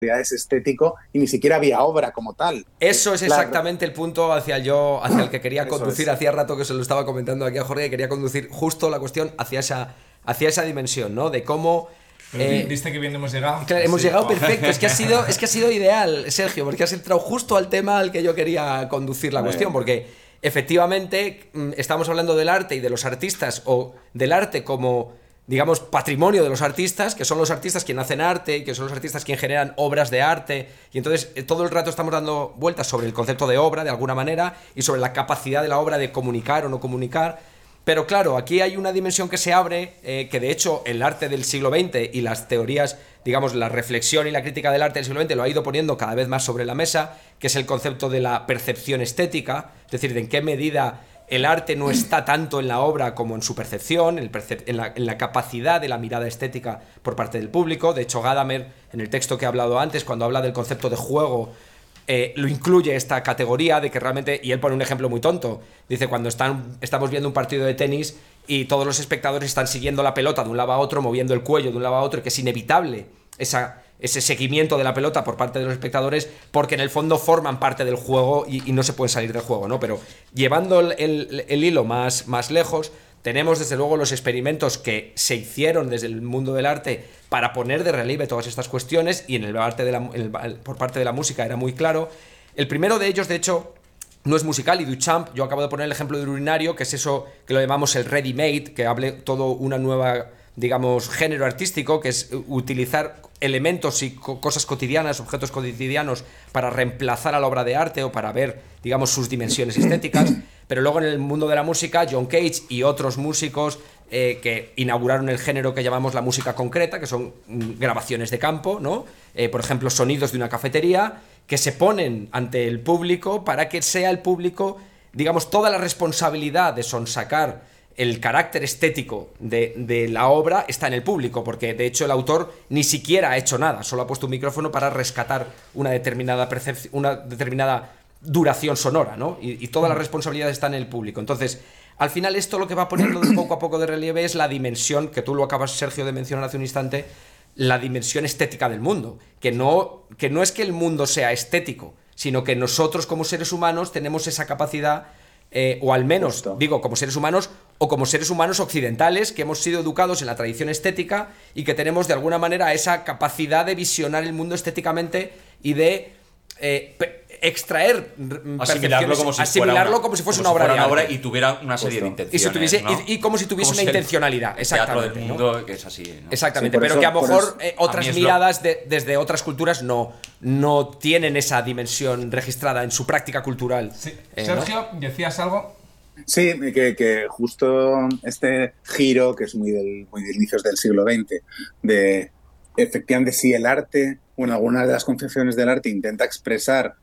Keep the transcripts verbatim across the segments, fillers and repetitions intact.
es estético y ni siquiera había obra como tal. Eso es exactamente claro. El punto hacia el yo, hacia el que quería conducir. Es. Hacía rato que se lo estaba comentando aquí a Jorge, que quería conducir justo la cuestión hacia esa, hacia esa dimensión, ¿no? De cómo... Eh, ¿Viste que bien hemos llegado? Claro, hemos sí. llegado perfecto. Es que, ha sido, es que ha sido ideal, Sergio, porque has entrado justo al tema al que yo quería conducir la cuestión, porque efectivamente estamos hablando del arte y de los artistas, o del arte como, digamos, patrimonio de los artistas, que son los artistas quienes hacen arte y que son los artistas quienes generan obras de arte, y entonces todo el rato estamos dando vueltas sobre el concepto de obra, de alguna manera, y sobre la capacidad de la obra de comunicar o no comunicar. Pero claro, aquí hay una dimensión que se abre, eh, que de hecho el arte del siglo veinte y las teorías, digamos, la reflexión y la crítica del arte del siglo veinte lo ha ido poniendo cada vez más sobre la mesa, que es el concepto de la percepción estética, es decir, de en qué medida el arte no está tanto en la obra como en su percepción, en, el percep- en, la, en la capacidad de la mirada estética por parte del público. De hecho, Gadamer, en el texto que he hablado antes, cuando habla del concepto de juego, Eh, lo incluye esta categoría de que realmente, y él pone un ejemplo muy tonto, dice cuando están, estamos viendo un partido de tenis y todos los espectadores están siguiendo la pelota de un lado a otro, moviendo el cuello de un lado a otro, y que es inevitable esa, ese seguimiento de la pelota por parte de los espectadores, porque en el fondo forman parte del juego y, y no se pueden salir del juego, ¿no? Pero llevando el, el, el hilo más, más lejos, tenemos desde luego los experimentos que se hicieron desde el mundo del arte para poner de relieve todas estas cuestiones, y en el arte de la, en el, por parte de la música era muy claro. El primero de ellos, de hecho, no es musical, y Duchamp, yo acabo de poner el ejemplo del urinario, que es eso que lo llamamos el ready-made, que hable todo una nueva, digamos, género artístico, que es utilizar elementos y co- cosas cotidianas, objetos cotidianos, para reemplazar a la obra de arte o para ver, digamos, sus dimensiones estéticas. Pero luego en el mundo de la música, John Cage y otros músicos eh, que inauguraron el género que llamamos la música concreta, que son mm, grabaciones de campo, ¿no? Eh, por ejemplo, sonidos de una cafetería, que se ponen ante el público para que sea el público, digamos, toda la responsabilidad de sonsacar el carácter estético de, de la obra está en el público, porque de hecho el autor ni siquiera ha hecho nada, solo ha puesto un micrófono para rescatar una determinada percepción, una determinada duración sonora, ¿no? Y, y toda la responsabilidad está en el público. Entonces, al final esto lo que va poniendo de poco a poco de relieve es la dimensión, que tú lo acabas, Sergio, de mencionar hace un instante, la dimensión estética del mundo, que no, que no es que el mundo sea estético, sino que nosotros como seres humanos tenemos esa capacidad, eh, o al menos, Justo. digo, como seres humanos o como seres humanos occidentales, que hemos sido educados en la tradición estética y que tenemos de alguna manera esa capacidad de visionar el mundo estéticamente y de eh, pe- extraer asimilarlo como si asimilarlo fuera una, como si fuese como una, si obra, fuera una de obra y tuviera una serie Justo. de intenciones, y, si tuviese, ¿no? y, y como si tuviese como una si intencionalidad, exactamente, teatro del mundo, ¿no? que es así, ¿no? Exactamente, sí, pero eso, que a lo mejor eso, eh, otras a miradas lo... de, desde otras culturas no, no tienen esa dimensión registrada en su práctica cultural. Sí. Eh, Sergio, ¿no? ¿decías algo? Sí, que, que justo este giro, que es muy, del, muy de inicios del siglo veinte, de efectivamente si el arte, bueno, algunas de las concepciones del arte intenta expresar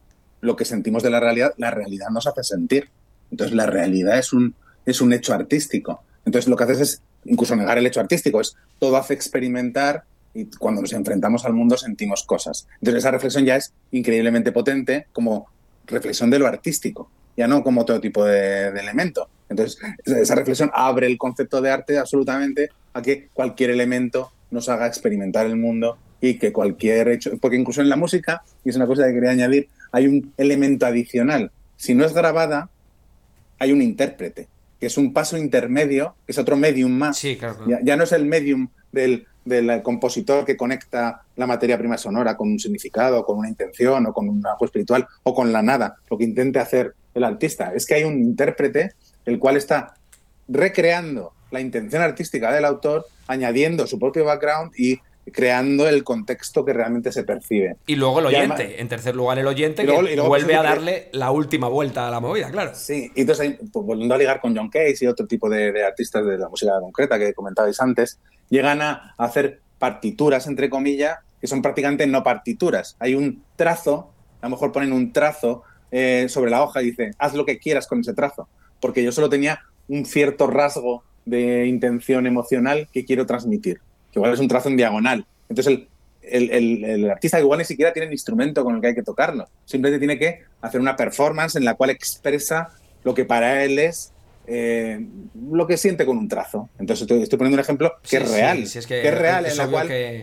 lo que sentimos de la realidad, la realidad nos hace sentir. Entonces la realidad es un, es un hecho artístico. Entonces lo que haces es incluso negar el hecho artístico, es todo hace experimentar, y cuando nos enfrentamos al mundo sentimos cosas. Entonces esa reflexión ya es increíblemente potente como reflexión de lo artístico, ya no como otro tipo de, de elemento. Entonces esa reflexión abre el concepto de arte absolutamente a que cualquier elemento nos haga experimentar el mundo y que cualquier hecho, porque incluso en la música, y es una cosa que quería añadir, hay un elemento adicional. Si no es grabada, hay un intérprete, que es un paso intermedio, que es otro medium más. Sí, claro, claro. Ya, ya no es el medium del, del compositor que conecta la materia prima sonora con un significado, con una intención, o con un algo espiritual, o con la nada, lo que intente hacer el artista. Es que hay un intérprete, el cual está recreando la intención artística del autor, añadiendo su propio background y creando el contexto que realmente se percibe. Y luego el oyente, además, en tercer lugar el oyente, luego, que luego, vuelve a que darle la última vuelta a la movida, claro. Sí, y entonces, pues, volviendo a ligar con John Cage y otro tipo de, de artistas de la música concreta que comentabais antes, llegan a, a hacer partituras, entre comillas, que son prácticamente no partituras. Hay un trazo, a lo mejor ponen un trazo eh, sobre la hoja y dicen, haz lo que quieras con ese trazo, porque yo solo tenía un cierto rasgo de intención emocional que quiero transmitir, que igual es un trazo en diagonal. Entonces el El, el, el artista igual ni siquiera tiene el instrumento con el que hay que tocarlo. Simplemente tiene que hacer una performance en la cual expresa lo que para él es eh, lo que siente con un trazo. Entonces estoy, estoy poniendo un ejemplo que Sí, es real. sí, sí, es que, que es real, es en la obvio cual... que,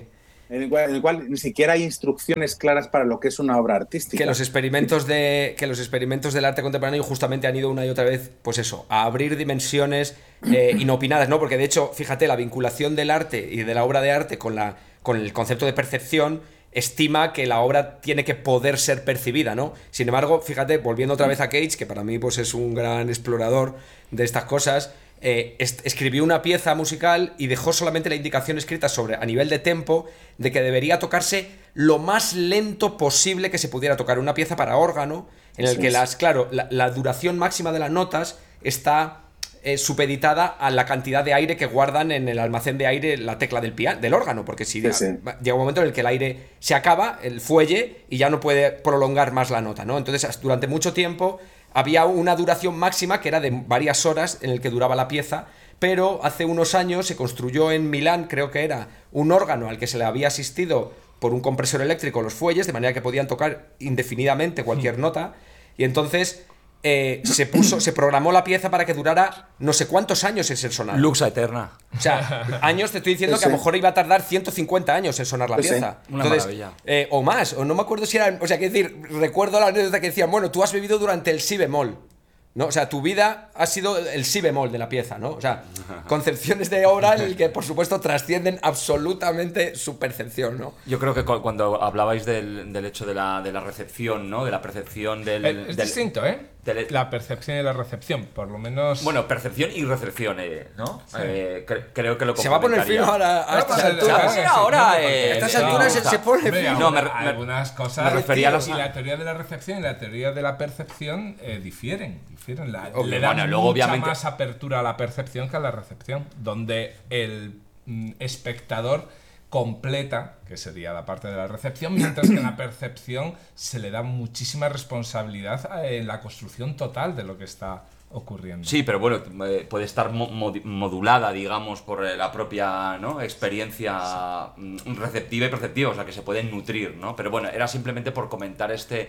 En el, cual, en el cual ni siquiera hay instrucciones claras para lo que es una obra artística. Que los experimentos de que los experimentos del arte contemporáneo justamente han ido una y otra vez, pues eso, a abrir dimensiones eh, inopinadas, ¿no? Porque de hecho, fíjate, la vinculación del arte y de la obra de arte con la con el concepto de percepción estima que la obra tiene que poder ser percibida, ¿no? Sin embargo, fíjate, volviendo otra vez a Cage, que para mí pues es un gran explorador de estas cosas. Eh, est- escribió una pieza musical y dejó solamente la indicación escrita sobre, a nivel de tempo, de que debería tocarse lo más lento posible que se pudiera tocar. Una pieza para órgano, en el Sí, que sí. las, claro, la, la duración máxima de las notas está eh, supeditada a la cantidad de aire que guardan en el almacén de aire la tecla del piano, del órgano, porque si Sí, sí. llega un momento en el que el aire se acaba, el fuelle, y ya no puede prolongar más la nota, ¿no? Entonces, durante mucho tiempo había una duración máxima que era de varias horas en el que duraba la pieza, pero hace unos años se construyó en Milán, creo que era, un órgano al que se le había asistido por un compresor eléctrico los fuelles, de manera que podían tocar indefinidamente cualquier nota, y entonces eh, se puso, se programó la pieza para que durara no sé cuántos años en ser sonada. Luxa eterna. O sea, años te estoy diciendo Sí, que a lo sí. mejor iba a tardar ciento cincuenta años en sonar la Sí, sí. pieza. Una Entonces, maravilla. eh, o más, o no me acuerdo si era. O sea, quiero decir, recuerdo la anécdota que decían, bueno, tú has vivido durante el si bemol, ¿no? O sea, tu vida ha sido el si bemol de la pieza, ¿no? O sea, concepciones de obra en el que, por supuesto, trascienden absolutamente su percepción, ¿no? Yo creo que cu- cuando hablabais del, del hecho de la, de la recepción, ¿no? De la percepción del... Eh, es del- distinto, ¿eh? del- La percepción y la recepción, por lo menos... Bueno, percepción y recepción, eh, ¿no? Eh, cre- creo que lo Se va a poner complementaría. fino ahora a No, estas pues, alturas. claro, Sí, sí, ahora, no, porque- eh, A estas no, alturas o sea, se pone hombre, fino. No, me- alguna- me- algunas cosas me refería a tío, los- y la teoría de la recepción y la teoría de la percepción eh, difieren, difieren. La- Obvio. le dan Bueno, luego, mucha obviamente- más apertura a la percepción que a la recepción, donde el mm, espectador completa, que sería la parte de la recepción, mientras que en la percepción se le da muchísima responsabilidad en la construcción total de lo que está ocurriendo. Sí, pero bueno, eh, puede estar mo- modi- modulada, digamos, por eh, la propia, ¿no? experiencia mm, receptiva y perceptiva, o sea, que se pueden nutrir, ¿no? Pero bueno, era simplemente por comentar este,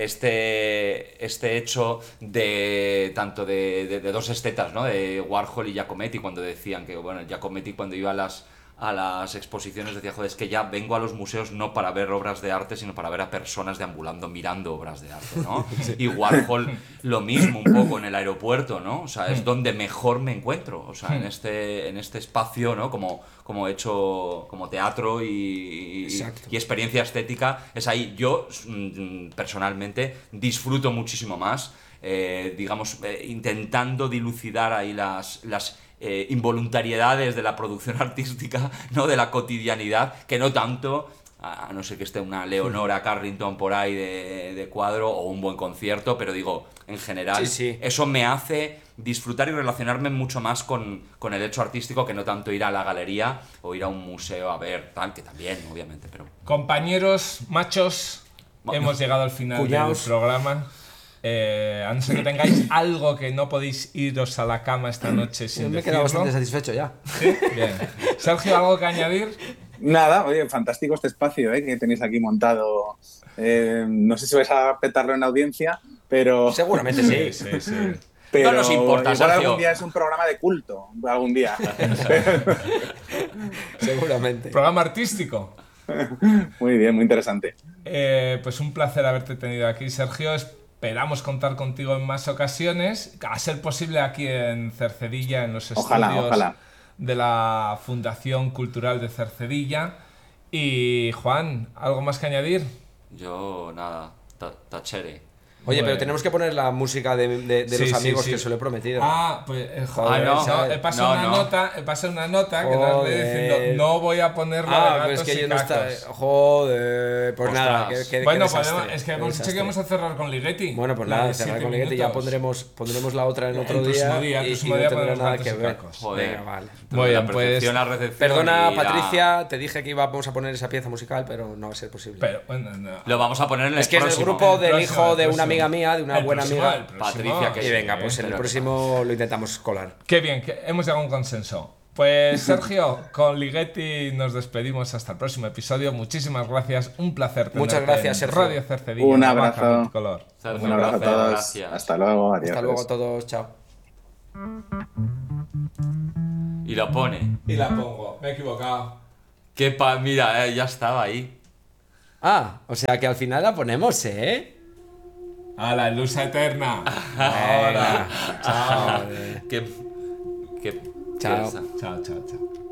este, este hecho de tanto de, de- de dos estetas, ¿no? De Warhol y Giacometti, cuando decían que, bueno, Giacometti cuando iba a las a las exposiciones decía, joder, es que ya vengo a los museos no para ver obras de arte, sino para ver a personas deambulando mirando obras de arte, ¿no? Y Warhol lo mismo un poco en el aeropuerto, ¿no? O sea, es donde mejor me encuentro, o sea, en este, en este espacio, ¿no? Como, como he hecho como teatro y, y, Exacto. y experiencia estética, es ahí. Yo, mm, personalmente, disfruto muchísimo más, eh, digamos, eh, intentando dilucidar ahí las... las Eh, involuntariedades de la producción artística, ¿no? De la cotidianidad, que no tanto, a no ser que esté una Leonora Carrington por ahí de, de cuadro o un buen concierto, pero digo, en general, Sí, sí. eso me hace disfrutar y relacionarme mucho más con, con el hecho artístico que no tanto ir a la galería o ir a un museo a ver, tal, que también, obviamente, pero... Compañeros, machos, Ma- hemos llegado al final Cuñaos. del programa. Eh, a no ser que tengáis algo que no podéis iros a la cama esta noche Yo sin me he quedado decirlo. bastante satisfecho ya. ¿Sí? Bien. Sergio, ¿algo que añadir? Nada, oye, fantástico este espacio ¿eh? que tenéis aquí montado. Eh, no sé si vais a petarlo en la audiencia, pero, Seguramente sí. sí, sí. pero No nos importa, igual Sergio. algún día es un programa de culto, algún día. Seguramente. Programa artístico. Muy bien, muy interesante. Eh, pues un placer haberte tenido aquí, Sergio. Esperamos contar contigo en más ocasiones, a ser posible aquí en Cercedilla, en los Ojalá, estudios ojalá. de la Fundación Cultural de Cercedilla. Y Juan, ¿algo más que añadir? Yo, nada, ta- tachere. Oye, Bueno. pero tenemos que poner la música de, de- de Sí, los sí, amigos sí. que se lo he prometido. Ah, pues eh, Joder, joder, Ah, no. no, he pasado No, una no. nota, he pasado una nota que nos Joder. le diciendo no voy a poner la de Ah, pero gatos es que y yo no está. cacos. Joder, pues Ostras. nada. Que, que- Bueno, qué desastre, podemos- es que qué hemos dicho que desastre. íbamos a cerrar con Ligeti. Bueno, pues La nada, de cerrar siete con Ligeti y ya minutos. pondremos, pondremos la otra en El otro próximo día. día, el y, próximo y día no tendrá ponemos nada gatos que y ver. cacos. Joder. Venga, vale. Muy La bien, pues- percepción, la recepción Perdona, y la- Patricia, te dije que íbamos a poner esa pieza musical, pero no va a ser posible. Pero bueno, no. Lo vamos a poner en el es que es del próximo. grupo El del próximo, hijo el de próximo. una amiga mía, de una El buena próximo, amiga. el próximo, Patricia, que Y sí, venga, pues en pero el que próximo lo intentamos colar. Qué bien, que hemos llegado a un consenso. Pues Sergio, con Ligeti nos despedimos hasta el próximo episodio. Muchísimas gracias, un placer tenerte Muchas gracias, en Sergio. Radio Cercedilla. Un la baja abrazo. multicolor. Sergio, Un abrazo a placer, todos. gracias. Hasta luego. Adiós. Hasta luego a todos, chao. Y lo pone. Y la pongo, me he equivocado. Qué pa... Mira, eh, ya estaba ahí. Ah, o sea que al final la ponemos, ¿eh? ¡A la luz eterna! Ahora. Chao. Qué... Qué... Chao. qué- Chao, chao, chao.